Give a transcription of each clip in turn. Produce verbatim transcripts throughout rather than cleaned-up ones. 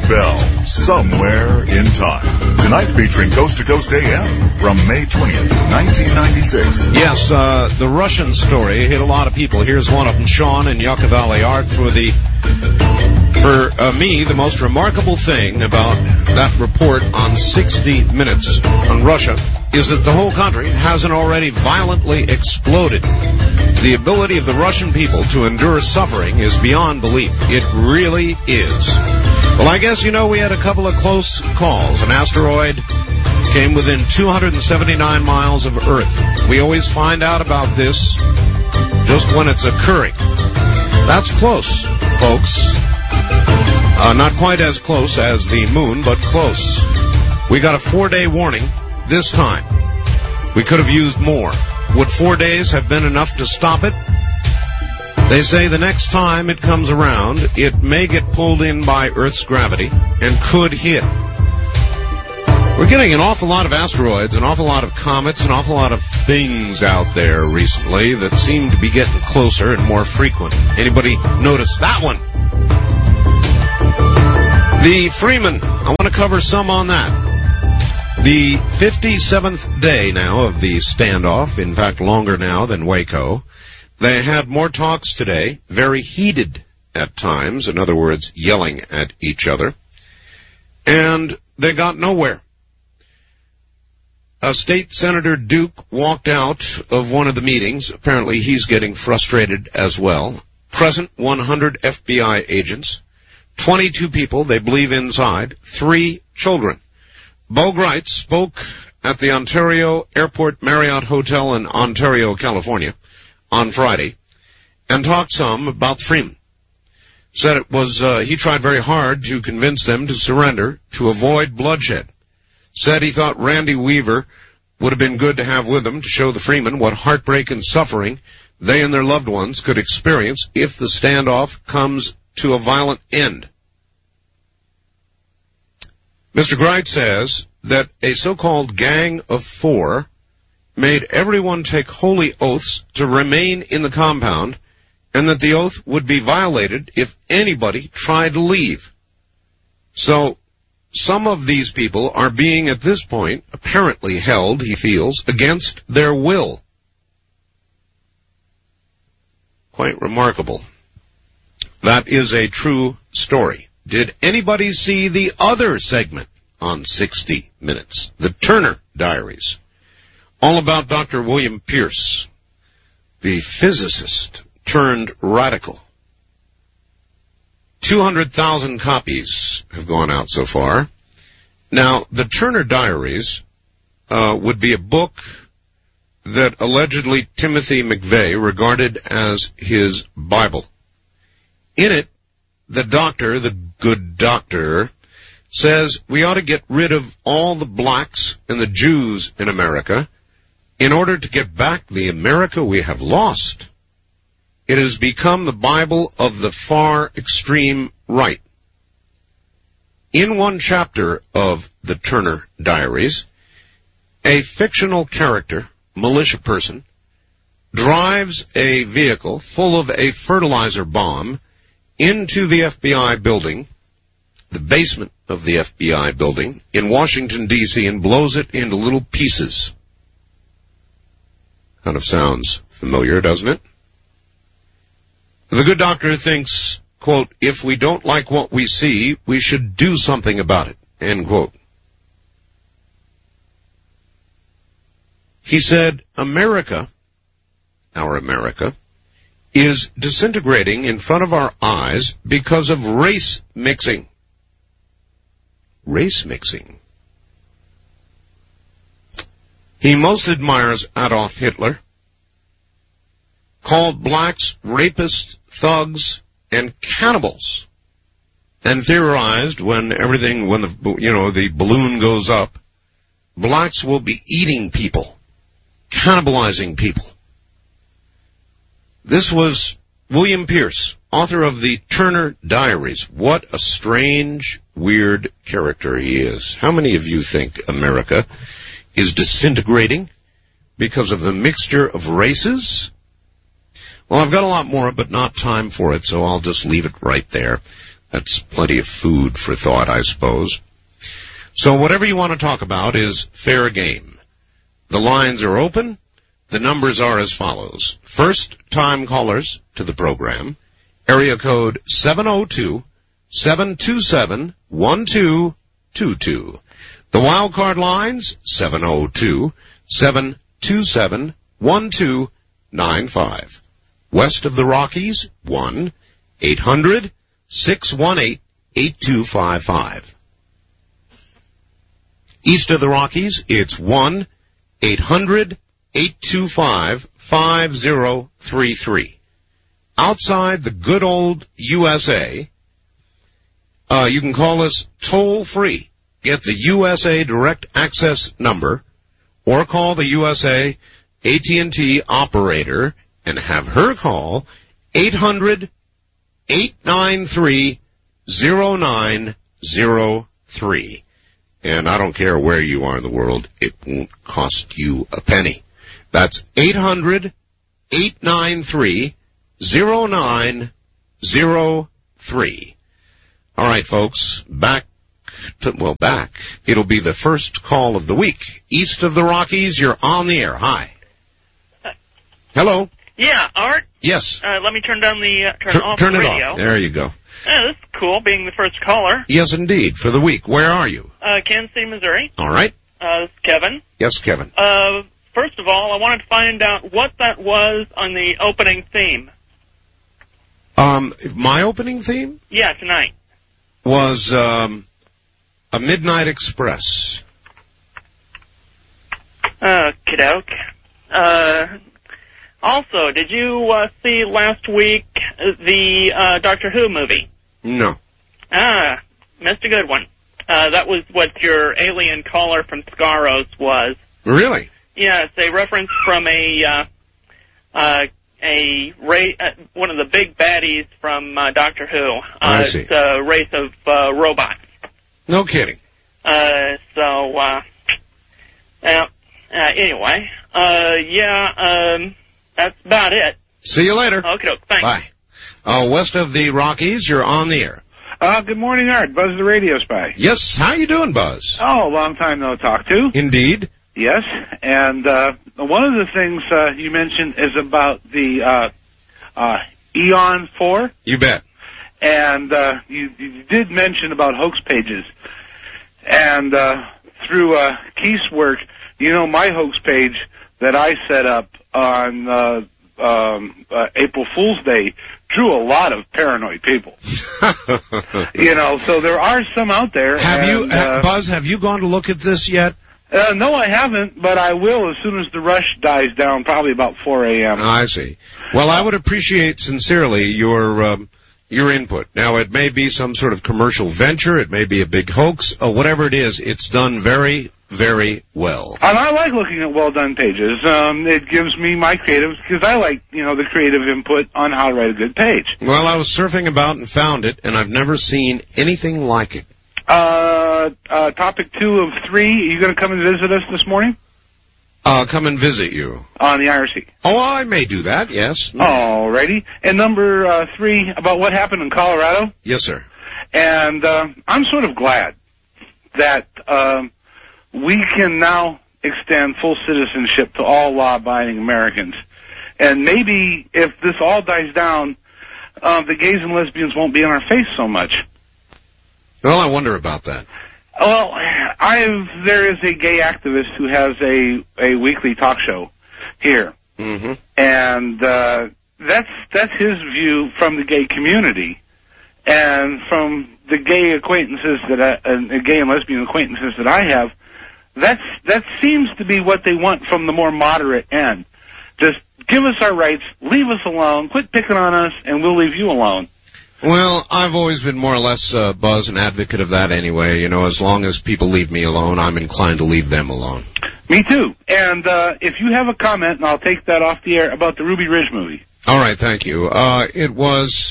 Bell, Somewhere in Time. Tonight featuring Coast to Coast A M from May twentieth, nineteen ninety-six. Yes, uh, the Russian story hit a lot of people. Here's one of them, Sean in Yucca Valley. Art, for the, for uh, me, the most remarkable thing about that report on sixty minutes on Russia is that the whole country hasn't already violently exploded. The ability of the Russian people to endure suffering is beyond belief. It really is. Well, I guess, you know, we had a couple of close calls. An asteroid came within two hundred seventy-nine miles of Earth. We always find out about this just when it's occurring. That's close, folks. Uh, not quite as close as the moon, but close. We got a four-day warning this time. We could have used more. Would four days have been enough to stop it? They say the next time it comes around, it may get pulled in by Earth's gravity and could hit. We're getting an awful lot of asteroids, an awful lot of comets, an awful lot of things out there recently that seem to be getting closer and more frequent. Anybody notice that one? The Freeman, I want to cover some on that. The fifty-seventh day now of the standoff, in fact longer now than Waco. They had more talks today, very heated at times, in other words, yelling at each other, and they got nowhere. A State Senator Duke walked out of one of the meetings. Apparently he's getting frustrated as well. Present one hundred F B I agents, twenty-two people they believe inside, three children. Bo Gritz spoke at the Ontario Airport Marriott Hotel in Ontario, California, on Friday, and talked some about Freeman. Said it was, uh, he tried very hard to convince them to surrender to avoid bloodshed. Said he thought Randy Weaver would have been good to have with them to show the Freeman what heartbreak and suffering they and their loved ones could experience if the standoff comes to a violent end. Mister Gritz says that a so-called gang of four made everyone take holy oaths to remain in the compound, and that the oath would be violated if anybody tried to leave. So, some of these people are being, at this point, apparently held, he feels, against their will. Quite remarkable. That is a true story. Did anybody see the other segment on sixty minutes? The Turner Diaries. All about Doctor William Pierce, the physicist turned radical. two hundred thousand copies have gone out so far. Now, the Turner Diaries uh, would be a book that allegedly Timothy McVeigh regarded as his Bible. In it, the doctor, the good doctor, says we ought to get rid of all the blacks and the Jews in America in order to get back the America we have lost. It has become the Bible of the far extreme right. In one chapter of the Turner Diaries, a fictional character, militia person, drives a vehicle full of a fertilizer bomb into the F B I building, the basement of the F B I building in Washington, D C, and blows it into little pieces. Kind of sounds familiar, doesn't it? The good doctor thinks, quote, if we don't like what we see, we should do something about it, end quote. He said, America, our America, is disintegrating in front of our eyes because of race mixing. Race mixing. He most admires Adolf Hitler, called blacks rapists, thugs, and cannibals, and theorized when everything, when the, you know, the balloon goes up, blacks will be eating people, cannibalizing people. This was William Pierce, author of the Turner Diaries. What a strange, weird character he is. How many of you think America is disintegrating because of the mixture of races? Well, I've got a lot more, but not time for it, so I'll just leave it right there. That's plenty of food for thought, I suppose. So whatever you want to talk about is fair game. The lines are open. The numbers are as follows. First-time callers to the program, area code seven oh two, seven two seven, one two two two. The wild card lines, seven oh two, seven two seven, one two nine five. West of the Rockies, one eight hundred, six one eight, eight two five five. East of the Rockies, it's one eight hundred, eight two five, five oh three three. Outside the good old U S A, uh, you can call us toll-free. Get the U S A direct access number or call the U S A A T and T operator and have her call eight hundred, eight nine three, oh nine oh three. And I don't care where you are in the world, it won't cost you a penny. That's eight hundred, eight nine three, oh nine oh three. All right, folks, back to, well, back. It'll be the first call of the week. East of the Rockies, you're on the air. Hi. Hello. Yeah, Art? Yes. Uh, let me turn down the, uh, turn Tur- off turn the it radio. off. There you go. Yeah, this is cool, being the first caller. Yes, indeed, for the week. Where are you? Uh, Kansas City, Missouri. All right. Uh, this is Kevin. Yes, Kevin. Uh, first of all, I wanted to find out what that was on the opening theme. Um, my opening theme Yeah, tonight. was, um, A Midnight Express. Uh, kiddoke. Uh, also, did you, uh, see last week the, uh, Doctor Who movie? No. Ah, missed a good one. Uh, that was what your alien caller from Scaros was. Really? Yeah, it's a reference from a, uh, uh, a race, uh, one of the big baddies from, uh, Doctor Who. Uh, I see. It's a race of, uh, robots. No kidding. Uh, so, uh, uh, uh anyway, uh, yeah, um, that's about it. See you later. Okay, thanks. Bye. Uh, west of the Rockies, you're on the air. Uh, good morning, Art. Buzz the Radio Spy. Yes, how you doing, Buzz? Oh, long time no talk to. Indeed. Yes, and uh, one of the things uh, you mentioned is about the uh, uh, Eon four. You bet. And uh, you, you did mention about hoax pages. And uh, through uh, Keith's work, you know, my hoax page that I set up on uh, um, uh, April Fool's Day drew a lot of paranoid people. You know, so there are some out there. Have and, you, uh, Buzz, have you gone to look at this yet? Uh, no, I haven't, but I will as soon as the rush dies down, probably about four a.m. I see. Well, I would appreciate sincerely your um, your input. Now, it may be some sort of commercial venture, it may be a big hoax, or whatever it is, it's done very, very well. And I like looking at well-done pages. Um, it gives me my creative, because I like, you know, the creative input on how to write a good page. Well, I was surfing about and found it, and I've never seen anything like it. Uh, uh, topic two of three, are you going to come and visit us this morning? Uh, come and visit you. On the I R C. Oh, I may do that, yes. Alrighty. And number uh, three, about what happened in Colorado. Yes, sir. And uh, I'm sort of glad that um, we can now extend full citizenship to all law-abiding Americans. And maybe if this all dies down, uh, the gays and lesbians won't be in our face so much. Well, I wonder about that. Well, I've, there is a gay activist who has a, a weekly talk show here. Mm-hmm. And uh, that's that's his view from the gay community. And from the gay acquaintances that I, uh, gay and lesbian acquaintances that I have, that's that seems to be what they want from the more moderate end. Just give us our rights, leave us alone, quit picking on us, and we'll leave you alone. Well, I've always been more or less, uh, Buzz, an advocate of that anyway. You know, as long as people leave me alone, I'm inclined to leave them alone. Me too. And uh, if you have a comment, and I'll take that off the air, about the Ruby Ridge movie. All right, thank you. Uh, it was,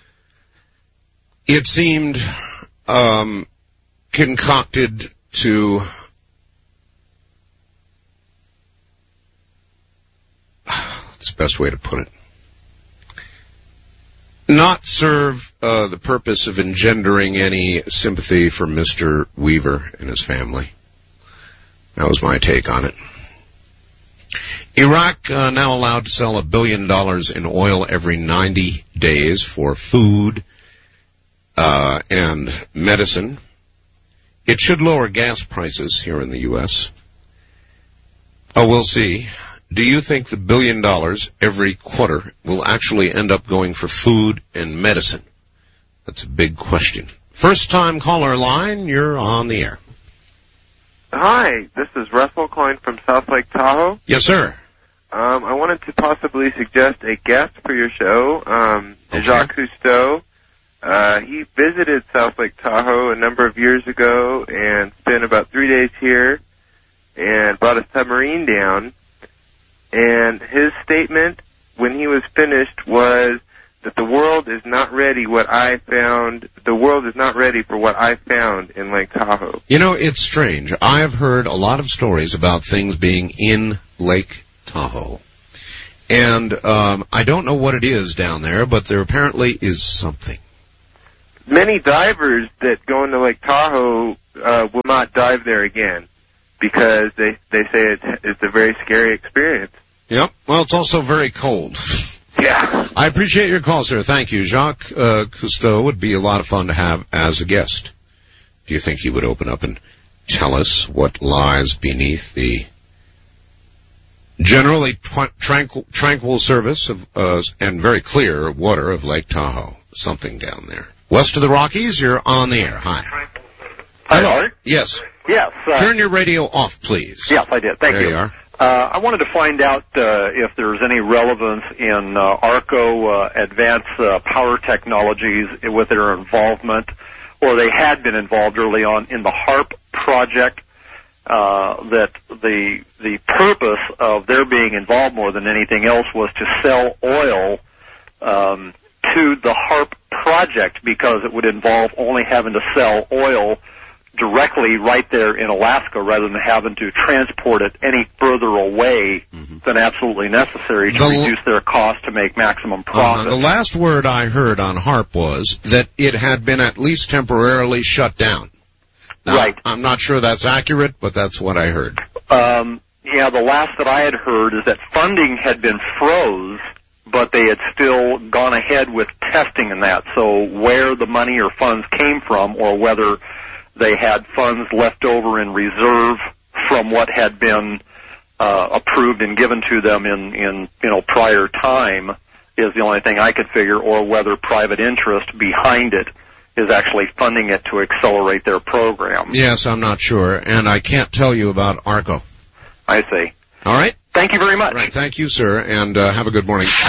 it seemed um, concocted to, that's the best way to put it. not serve uh, the purpose of engendering any sympathy for Mister Weaver and his family. That was my take on it. Iraq uh, now allowed to sell a billion dollars in oil every ninety days for food uh, and medicine. It should lower gas prices here in the U S Oh, we'll see. Do you think the billion dollars every quarter will actually end up going for food and medicine? That's a big question. First time caller line, you're on the air. Hi, this is Russell calling from South Lake Tahoe. Yes, sir. Um, I wanted to possibly suggest a guest for your show, um, Okay. Jacques Cousteau. Uh, he visited South Lake Tahoe a number of years ago and spent about three days here and brought a submarine down. And his statement when he was finished was that the world is not ready what I found, the world is not ready for what I found in Lake Tahoe. You know, it's strange. I've heard a lot of stories about things being in Lake Tahoe. And um, I don't know what it is down there, but there apparently is something. Many divers that go into Lake Tahoe uh, will not dive there again because they, they say it's, it's a very scary experience. Yep. Well, it's also very cold. Yeah. I appreciate your call, sir. Thank you. Jacques uh, Cousteau would be a lot of fun to have as a guest. Do you think he would open up and tell us what lies beneath the generally tw- tranquil, tranquil surface of, uh, and very clear water of Lake Tahoe? Something down there. West of the Rockies, you're on the air. Hi. Hi, Art. Yes. Yes. Uh, Turn your radio off, please. Yes, I did. Thank there you. you are. Uh, I wanted to find out uh, if there's any relevance in uh, ARCO uh, Advanced uh, Power Technologies with their involvement, or they had been involved early on in the HARP project. Uh, that the the purpose of their being involved more than anything else was to sell oil um, to the HARP project because it would involve only having to sell oil directly right there in Alaska rather than having to transport it any further away mm-hmm. than absolutely necessary to the, reduce their cost to make maximum profit. Uh, the last word I heard on HARP was that it had been at least temporarily shut down. Now, right. I'm not sure that's accurate, but that's what I heard. Um, yeah, the last that I had heard is that funding had been froze, but they had still gone ahead with testing and that. So where the money or funds came from or whether they had funds left over in reserve from what had been uh, approved and given to them in, in you know prior time is the only thing I could figure, or whether private interest behind it is actually funding it to accelerate their program. Yes, I'm not sure, and I can't tell you about ARCO. I see. All right? Thank you very much. All right, thank you, sir, and uh, have a good morning.